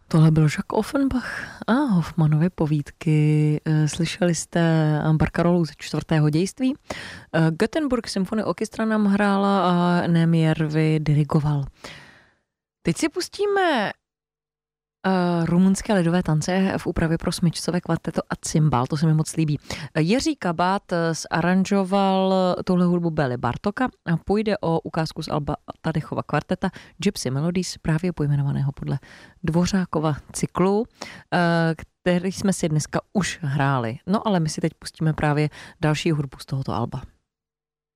Tohle byl Jacques Offenbach a Hoffmanovy povídky. Slyšeli jste Barkarolu ze čtvrtého dějství. Göteborg Symphony Orchestra nám hrála a Némiervy dirigoval. Teď si pustíme rumunské lidové tance v úpravě pro smyčcové kvarteto a cymbal, to se mi moc líbí. Jiří Kabát zaranžoval tuhle hudbu Bély Bartoka a půjde o ukázku z alba Tadechova kvarteta Gypsy Melodies, právě pojmenovaného podle Dvořákova cyklu, který jsme si dneska už hráli. No ale my si teď pustíme právě další hudbu z tohoto alba.